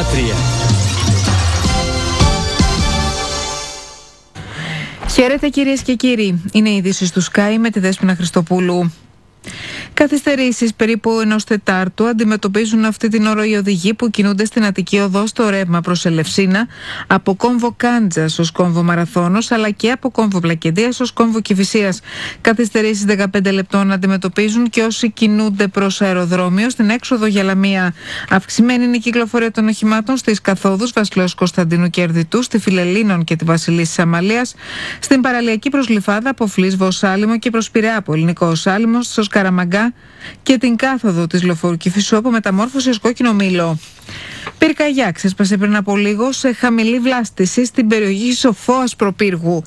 Πατρία. Χαίρετε κυρίες και κύριοι. Είναι η είδηση του Sky με τη Δέσποινα Χριστοπούλου. Καθυστερήσεις περίπου ενός τετάρτου αντιμετωπίζουν αυτή την ώρα οι οδηγοί που κινούνται στην Αττική Οδό στο ρεύμα προς Ελευσίνα, από κόμβο Κάντζας ως κόμβο Μαραθώνος, αλλά και από κόμβο Πλακεντίας ως κόμβο Κηφισίας. Καθυστερήσεις 15 λεπτών αντιμετωπίζουν και όσοι κινούνται προς αεροδρόμιο στην έξοδο για Λαμία. Αυξημένη είναι η κυκλοφορία των οχημάτων στις καθόδους Βασιλέως Κωνσταντίνου και Ερδιτού, στη Φιλελλήνων και τη Βασιλίσσης Αμαλίας, στην παραλιακή προς Γλυφάδα από Φλίσβο ως Άλυμο και προς Πειραιά από Ελληνικό ως Άλυμος, στο Καραμαγκά και την κάθοδο της λεωφορείου Κηφισού από μεταμόρφωση ως κόκκινο μήλο. Πυρκαγιά ξέσπασε πριν από λίγο σε χαμηλή βλάστηση στην περιοχή Σοφόας Προπύργου.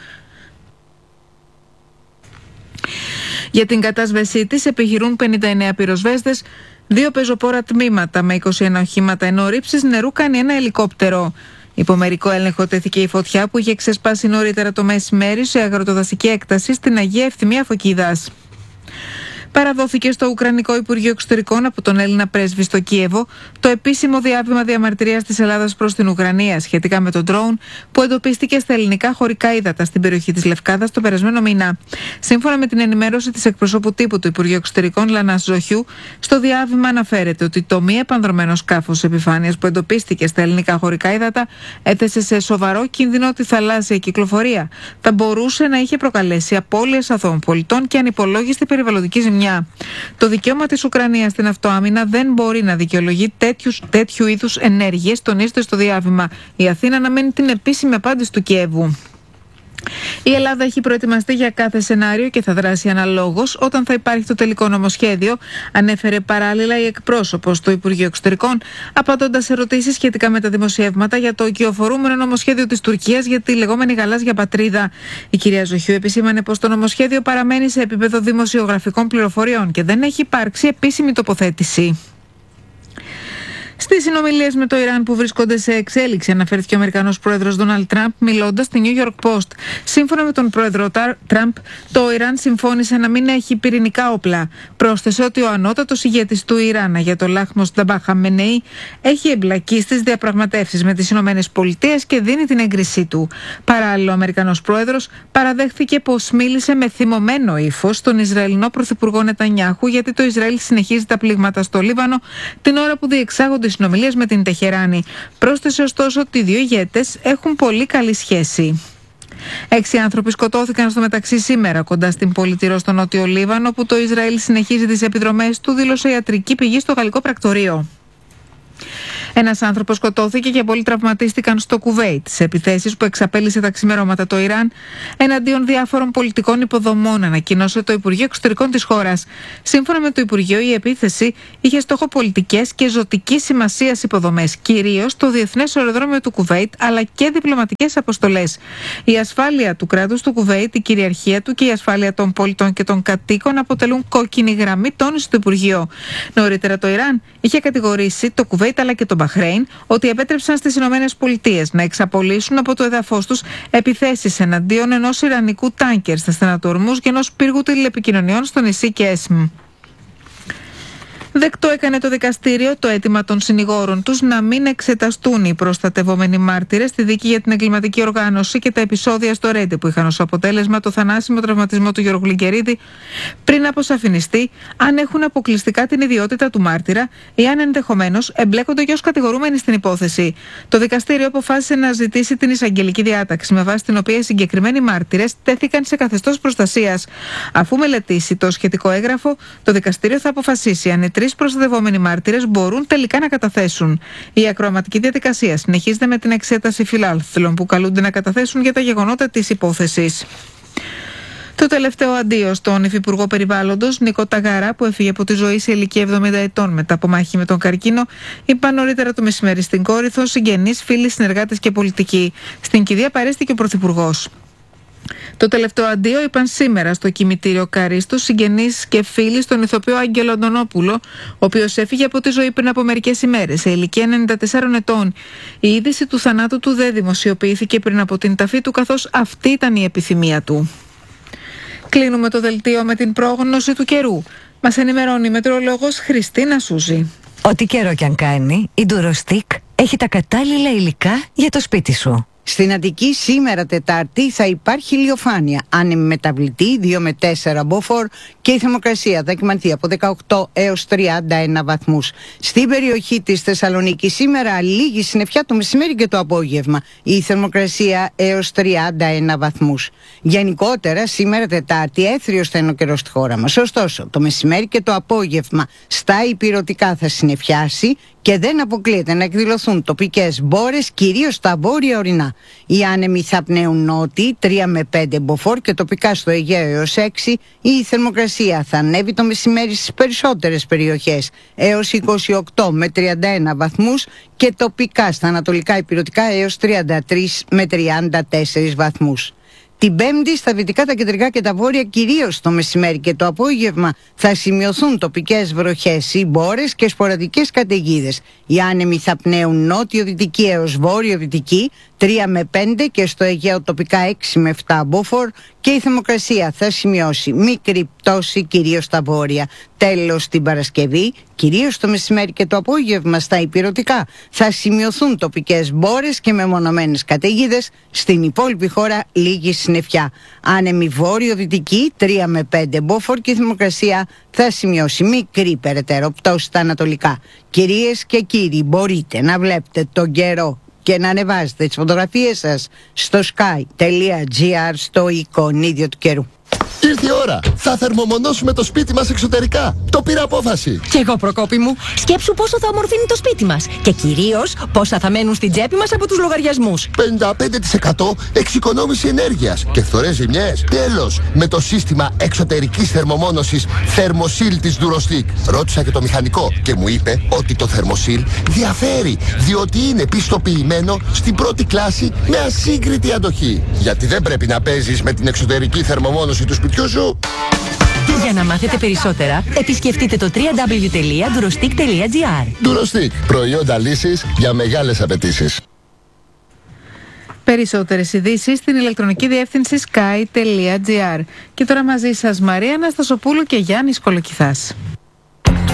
Για την κατάσβεσή της επιχειρούν 59 πυροσβέστες, 2 πεζοπόρα τμήματα με 21 οχήματα, ενώ ρήψεις νερού κάνει ένα ελικόπτερο. Υπό μερικό έλεγχο τέθηκε η φωτιά που είχε ξεσπάσει νωρίτερα το μεσημέρι σε αγροτοδασική έκταση στην Αγία Ευθυμία Φωκίδας. Παραδόθηκε στο Ουκρανικό Υπουργείο Εξωτερικών από τον Έλληνα πρέσβη στο Κίεβο το επίσημο διάβημα διαμαρτυρίας της Ελλάδας προς την Ουκρανία σχετικά με τον ντρόουν που εντοπίστηκε στα ελληνικά χωρικά ύδατα στην περιοχή της Λευκάδας τον περασμένο μήνα. Σύμφωνα με την ενημέρωση της εκπροσώπου τύπου του Υπουργείου Εξωτερικών Λανάς Ζοχιού, στο διάβημα αναφέρεται ότι το μη επανδρωμένο σκάφος επιφάνειας που εντοπίστηκε στα ελληνικά χωρικά ύδατα έθεσε σε σοβαρό κίνδυνο τη θαλάσσια κυκλοφορία. Θα μπορούσε να είχε προκαλέσει απώλειες αθώων πολιτών και ανυπολόγιστη περιβαλλοντική ζημιά. Το δικαίωμα της Ουκρανίας στην αυτοάμυνα δεν μπορεί να δικαιολογεί τέτοιου είδους ενέργειες, τονίζεται στο διάβημα. Η Αθήνα αναμένει την επίσημη απάντηση του Κιέβου. Η Ελλάδα έχει προετοιμαστεί για κάθε σενάριο και θα δράσει αναλόγως όταν θα υπάρχει το τελικό νομοσχέδιο, ανέφερε παράλληλα η εκπρόσωπος του Υπουργείου Εξωτερικών, απαντώντας σε ερωτήσεις σχετικά με τα δημοσιεύματα για το οικειοφορούμενο νομοσχέδιο της Τουρκίας για τη λεγόμενη γαλάζια πατρίδα. Η κυρία Ζοχιού επισήμανε πως το νομοσχέδιο παραμένει σε επίπεδο δημοσιογραφικών πληροφοριών και δεν έχει υπάρξει επίσημη τοποθέτηση. Στις συνομιλίες με το Ιράν που βρίσκονται σε εξέλιξη, αναφέρθηκε ο Αμερικανός πρόεδρος Ντόναλντ Τραμπ μιλώντας στη New York Post. Σύμφωνα με τον πρόεδρο Τραμπ, το Ιράν συμφώνησε να μην έχει πυρηνικά όπλα. Πρόσθεσε ότι ο ανώτατος ηγέτης του Ιράν, Αγιατολάχ Μοσταμπά Χαμενεή, έχει εμπλακεί στις διαπραγματεύσεις με τις ΗΠΑ και δίνει την έγκρισή του. Παράλληλα, ο Αμερικανός πρόεδρος παραδέχθηκε πως μίλησε με θυμωμένο ύφος στον Ισραηλινό πρωθυπουργό Νετανιάχου γιατί το Ισραήλ συνεχίζει τα πλήγματα στο Λίβανο την ώρα που διεξάγονται συνομιλίες με την Τεχεράνη. Πρόσθεσε ωστόσο ότι οι δύο ηγέτες έχουν πολύ καλή σχέση. 6 άνθρωποι σκοτώθηκαν στο μεταξύ σήμερα κοντά στην Πολιτηρό στο Νότιο Λίβανο, όπου το Ισραήλ συνεχίζει τις επιδρομές του, δήλωσε ιατρική πηγή στο γαλλικό πρακτορείο. Ένας άνθρωπος σκοτώθηκε και πολλοί τραυματίστηκαν στο Κουβέιτ σε επιθέσεις που εξαπέλυσε τα ξημερώματα το Ιράν εναντίον διάφορων πολιτικών υποδομών, ανακοίνωσε το Υπουργείο Εξωτερικών της χώρας. Σύμφωνα με το Υπουργείο, η επίθεση είχε στόχο πολιτικές και ζωτικής σημασίας υποδομές, κυρίως το διεθνές αεροδρόμιο του Κουβέιτ, αλλά και διπλωματικές αποστολές. Η ασφάλεια του κράτους του Κουβέιτ, η κυριαρχία του και η ασφάλεια των πολιτών και των κατοίκων αποτελούν κόκκινη γραμμή, τόνισε το Υπουργείο. Νωρίτερα το Ιράν είχε κατηγορήσει το Κουβέιτ αλλά και το Μπαχρέιν ότι επέτρεψαν στις ΗΠΑ να εξαπολύσουν από το έδαφος τους επιθέσεις εναντίον ενός ιρανικού τάνκερ στα στενά του Ορμούζ και ενός πύργου τηλεπικοινωνιών στο νησί Κέσμ. Δεκτό έκανε το δικαστήριο το αίτημα των συνηγόρων τους να μην εξεταστούν οι προστατευόμενοι μάρτυρες στη δίκη για την εγκληματική οργάνωση και τα επεισόδια στο Ρέντι που είχαν ως αποτέλεσμα το θανάσιμο τραυματισμό του Γιώργου Γλυκερίδη πριν αποσαφινιστεί αν έχουν αποκλειστικά την ιδιότητα του μάρτυρα ή αν ενδεχομένως εμπλέκονται και ως κατηγορούμενοι στην υπόθεση. Το δικαστήριο αποφάσισε να ζητήσει την εισαγγελική διάταξη με βάση την οποία οι συγκεκριμένοι μάρτυρες τέθηκαν σε καθεστώς προστασίας. Αφού μελετήσει το σχετικό έγγραφο, το δικαστήριο θα αποφασίσει αν οι 3 προστατευόμενοι μάρτυρες μπορούν τελικά να καταθέσουν. Η ακροαματική διαδικασία συνεχίζεται με την εξέταση φιλάλθλων που καλούνται να καταθέσουν για τα γεγονότα της υπόθεσης. Το τελευταίο αντίο στον Υφυπουργό Περιβάλλοντος Νίκο Ταγάρα, που έφυγε από τη ζωή σε ηλικία 70 ετών μετά από μάχη με τον καρκίνο, είπαν νωρίτερα το μεσημέρι στην Κόρινθο συγγενείς, φίλοι, συνεργάτες και πολιτικοί. Στην κηδεία παρέστηκε ο Πρωθυπουργός. Το τελευταίο αντίο είπαν σήμερα στο κημητήριο Καρίστου συγγενείς και φίλοι στον ηθοποιό Άγγελο Αντωνόπουλο, ο οποίος έφυγε από τη ζωή πριν από μερικές ημέρες, σε ηλικία 94 ετών. Η είδηση του θανάτου του δεν δημοσιοποιήθηκε πριν από την ταφή του, καθώς αυτή ήταν η επιθυμία του. Κλείνουμε το δελτίο με την πρόγνωση του καιρού. Μας ενημερώνει η μετεωρολόγος Χριστίνα Σούζη. Ό,τι καιρό κι αν κάνει, η Ντουροστίκ έχει τα κατάλληλα υλικά για το σπίτι σου. Στην Αττική σήμερα Τετάρτη θα υπάρχει ηλιοφάνεια, άνεμη μεταβλητή 2 με 4 μποφόρ και η θερμοκρασία θα κυμανθεί από 18 έως 31 βαθμούς. Στην περιοχή της Θεσσαλονίκης σήμερα λίγη συννεφιά το μεσημέρι και το απόγευμα, η θερμοκρασία έως 31 βαθμούς. Γενικότερα σήμερα Τετάρτη έθριος θα είναι ο καιρός στη χώρα μας, ωστόσο το μεσημέρι και το απόγευμα στα ηπειρωτικά θα συννεφιάσει και δεν αποκλείεται να εκδηλωθούν τοπικές μπόρες, κυρίως στα βόρεια ορεινά. Οι άνεμοι θα πνέουν νότιοι 3 με 5 μποφόρ και τοπικά στο Αιγαίο έως 6. Η θερμοκρασία θα ανέβει το μεσημέρι στις περισσότερες περιοχές έως 28 με 31 βαθμούς και τοπικά στα ανατολικά ηπειρωτικά έως 33 με 34 βαθμούς. Την Πέμπτη στα δυτικά, τα κεντρικά και τα βόρεια, κυρίως το μεσημέρι και το απόγευμα, θα σημειωθούν τοπικές βροχές ή μπόρες και σποραδικές καταιγίδες. Οι άνεμοι θα πνέουν νότιο-δυτική έως βόρειο-δυτική 3 με 5 και στο Αιγαίο τοπικά 6 με 7 μποφόρ και η θερμοκρασία θα σημειώσει μικρή πτώση κυρίως στα βόρεια. Τέλος την Παρασκευή, κυρίως το μεσημέρι και το απόγευμα στα ηπειρωτικά, θα σημειωθούν τοπικές μπόρες και μεμονωμένες καταιγίδες. Στην υπόλοιπη χώρα λίγη συννεφιά. Άνεμη βόρειο-δυτική 3 με 5 μποφόρ και η θερμοκρασία θα σημειώσει μικρή περαιτέρω πτώση στα ανατολικά. Κυρίες και κύριοι, μπορείτε να βλέπετε τον καιρό και να ανεβάζετε τις φωτογραφίες σας στο sky.gr στο εικονίδιο του καιρού. Ήρθε η ώρα! Θα θερμομονώσουμε το σπίτι μας εξωτερικά. Το πήρα απόφαση. Κι εγώ, Προκόπη μου, σκέψου πόσο θα ομορφύνει το σπίτι μας. Και κυρίως πόσα θα μένουν στην τσέπη μας από τους λογαριασμούς. 55% εξοικονόμηση ενέργειας και φθορές ζημιές. Τέλος, με το σύστημα εξωτερικής θερμομόνωσης Thermosil της Durostic. Ρώτησα και το μηχανικό και μου είπε ότι το Thermosil διαφέρει, διότι είναι πιστοποιημένο στην πρώτη κλάση με ασύγκριτη αντοχή. Γιατί δεν πρέπει να παίζεις με την εξωτερική θερμομόνωση του σπιτιού σου. Για να μάθετε περισσότερα, επισκεφτείτε το www.durostic.gr. Durostic. Προϊόντα λύσης για μεγάλες απαιτήσεις. Περισσότερες ειδήσεις στην ηλεκτρονική διεύθυνση sky.gr. Και τώρα μαζί σας Μαρία Αναστασοπούλου και Γιάννης Κολοκυθάς.